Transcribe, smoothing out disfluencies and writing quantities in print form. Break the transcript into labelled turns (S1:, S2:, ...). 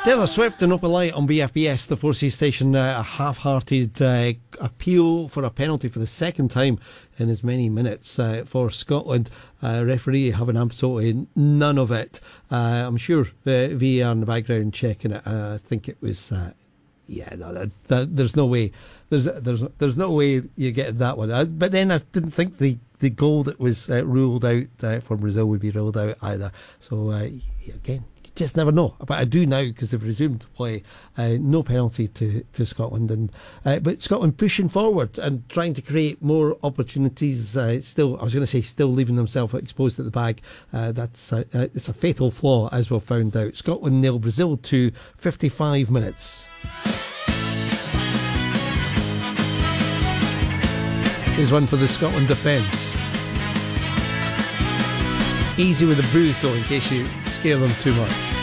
S1: Taylor Swift and Opalite on BFBS, the 4C station. A half-hearted appeal for a penalty for the second time in as many minutes for Scotland. Referee having absolutely none of it. I'm sure the VAR in the background checking it. I think it was... there's no way. There's no way you get that one. But then I didn't think the goal that was ruled out for Brazil would be ruled out either. So again, you just never know. But I do now because they've resumed play. No penalty to Scotland, and but Scotland pushing forward and trying to create more opportunities. Still leaving themselves exposed at the bag. It's a fatal flaw, as we've found out. Scotland nil, Brazil 2, 55 minutes. Here's one for the Scotland defence. Easy with the booth though, in case you scare them too much.